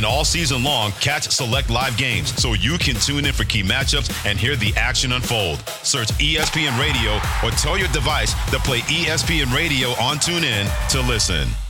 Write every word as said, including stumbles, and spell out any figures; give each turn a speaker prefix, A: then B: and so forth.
A: And all season long, catch select live games so you can tune in for key matchups and hear the action unfold. Search E S P N Radio or tell your device to play E S P N Radio on TuneIn to listen.